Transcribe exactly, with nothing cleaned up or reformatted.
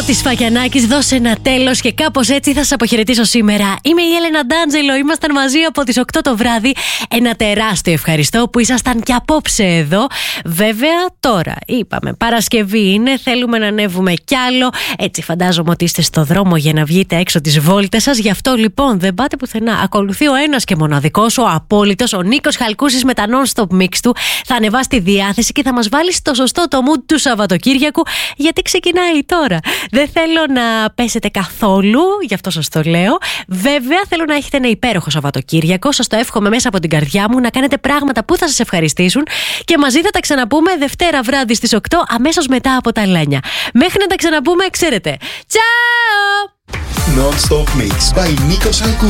Παναγιώτης Φακιανάκης, δώσε ένα τέλος και κάπως έτσι θα σας αποχαιρετήσω σήμερα. Είμαι η Έλενα Ντάντζελο, ήμασταν μαζί από τις οκτώ το βράδυ. Ένα τεράστιο ευχαριστώ που ήσασταν και απόψε εδώ. Βέβαια τώρα είπαμε Παρασκευή είναι, θέλουμε να ανέβουμε κι άλλο. Έτσι φαντάζομαι ότι είστε στο δρόμο για να βγείτε έξω τις βόλτες σας. Γι' αυτό λοιπόν δεν πάτε πουθενά. Ακολουθεί ο ένας και μοναδικός, ο απόλυτος, ο Νίκος Χαλκούσης με τα non-stop mix του. Θα ανεβάσει τη διάθεση και θα μας βάλει στο σωστό το mood του Σαββατοκύριακου, γιατί ξεκινάει τώρα. Δεν θέλω να πέσετε καθόλου, γι' αυτό σας το λέω. Βέβαια θέλω να έχετε ένα υπέροχο Σαββατοκύριακο. Σας το εύχομαι μέσα από την καρδιά μου, να κάνετε πράγματα που θα σας ευχαριστήσουν. Και μαζί θα τα ξαναπούμε Δευτέρα βράδυ στις οκτώ, αμέσως μετά από τα Λάνια. Μέχρι να τα ξαναπούμε, ξέρετε. Ciao! Non-stop mix by Nikos Halkousis.